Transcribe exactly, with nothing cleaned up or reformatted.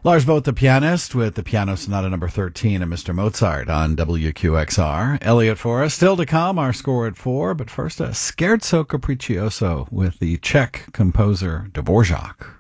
Lars Vogt, the pianist, with the Piano Sonata number thirteen and Mister Mozart on W Q X R. Elliot Forrest, still to come, our score at four, but first a Scherzo Capriccioso with the Czech composer Dvorak.